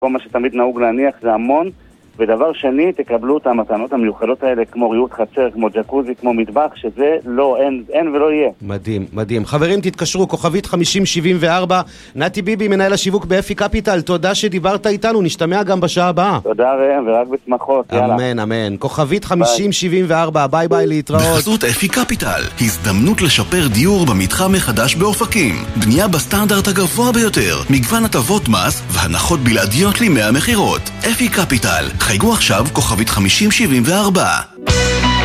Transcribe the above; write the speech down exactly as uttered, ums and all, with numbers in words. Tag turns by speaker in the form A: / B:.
A: כל מה שתמיד נהוג להניח זה המון. ודבר שני, תקבלו את המתנות המיוחדות האלה, כמו ריהוט חצר, כמו ג'קוזי, כמו מטבח, שזה לא, אין, אין ולא יהיה.
B: מדהים, מדהים. חברים, תתקשרו, כוכבית חמישים שבעים וארבע. נתי ביבי, מנהל השיווק באפי קפיטל, תודה שדיברת איתנו, נשתמע גם בשעה הבאה.
A: תודה ראם, ורק בשמחות, יאללה.
B: אמן, אמן. כוכבית חמישים שבעים וארבע, ביי ביי, להתראות.
C: בחסות אפי קפיטל, הזדמנות לשפר דיור במתחם מחדש באופקים. בנייה בסטנדרט הגבוה ביותר, מגוון הטבות מס והנחות בלעדיות לימי המחירות. אפי קפיטל, חייגו עכשיו כוכבית חמישים שבעים וארבע.